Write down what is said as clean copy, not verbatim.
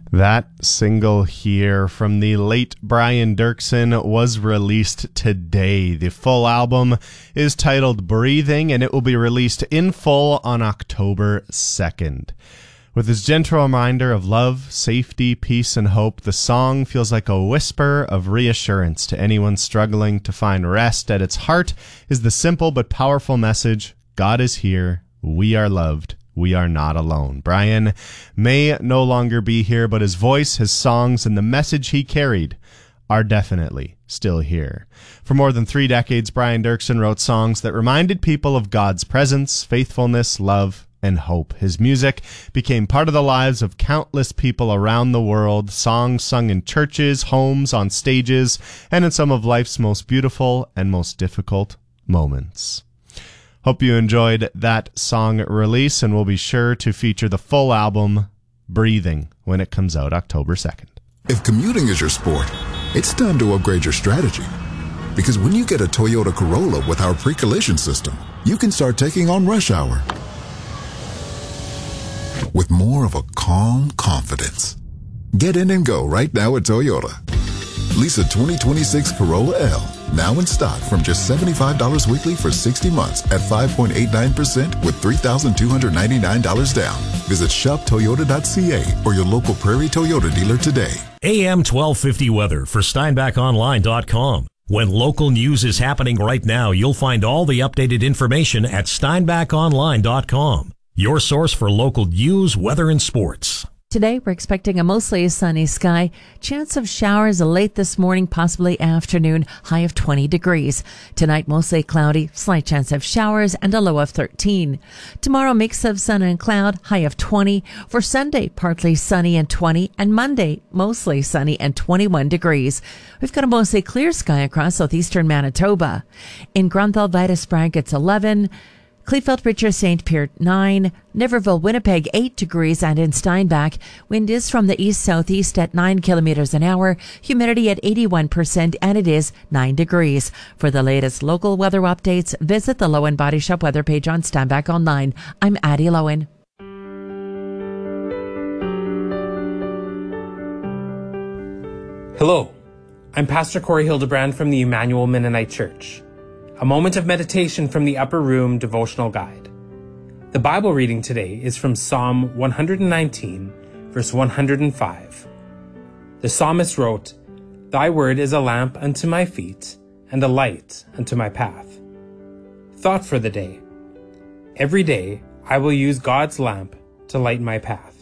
That single here from the late Brian Doerksen was released today. The full album is titled Breathing, and it will be released in full on October 2nd. With its gentle reminder of love, safety, peace, and hope, the song feels like a whisper of reassurance to anyone struggling to find rest. At its heart is the simple but powerful message, God is here, we are loved. We are not alone. Brian may no longer be here, but his voice, his songs, and the message he carried are definitely still here. For more than 3 decades, Brian Doerksen wrote songs that reminded people of God's presence, faithfulness, love, and hope. His music became part of the lives of countless people around the world, songs sung in churches, homes, on stages, and in some of life's most beautiful and most difficult moments. Hope you enjoyed that song release, and we'll be sure to feature the full album, Breathing, when it comes out October 2nd. If commuting is your sport, it's time to upgrade your strategy. Because when you get a Toyota Corolla with our pre-collision system, you can start taking on rush hour with more of a calm confidence. Get in and go right now at Toyota. Lease a 2026 Corolla L, now in stock from just $75 weekly for 60 months at 5.89% with $3,299 down. Visit shoptoyota.ca or your local Prairie Toyota dealer today. AM 1250 weather for SteinbachOnline.com. When local news is happening right now, you'll find all the updated information at SteinbachOnline.com. Your source for local news, weather, and sports. Today, we're expecting a mostly sunny sky. Chance of showers late this morning, possibly afternoon, high of 20 degrees. Tonight, mostly cloudy, slight chance of showers, and a low of 13. Tomorrow, mix of sun and cloud, high of 20. For Sunday, partly sunny and 20. And Monday, mostly sunny and 21 degrees. We've got a mostly clear sky across southeastern Manitoba. In Grunthal, Vitus Bragg, it's 11. Kleefeld, Richard, St. Pierre, 9. Niverville, Winnipeg, 8 degrees. And in Steinbach, wind is from the east-southeast at 9 kilometers an hour. Humidity at 81%, and it is 9 degrees. For the latest local weather updates, visit the Lowen Body Shop weather page on Steinbach Online. I'm Addie Lowen. Hello, I'm Pastor Corey Hildebrand from the Emmanuel Mennonite Church. A moment of meditation from the Upper Room devotional guide. The Bible reading today is from Psalm 119, verse 105. The psalmist wrote, "Thy word is a lamp unto my feet and a light unto my path." Thought for the day. Every day I will use God's lamp to light my path.